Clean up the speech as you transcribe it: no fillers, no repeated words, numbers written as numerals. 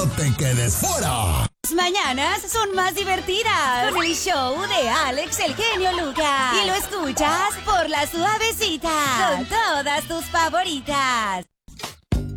no te quedes fuera. Las mañanas son más divertidas con el show de Alex el genio Lucas. Y lo escuchas por La Suavecita con todas tus favoritas.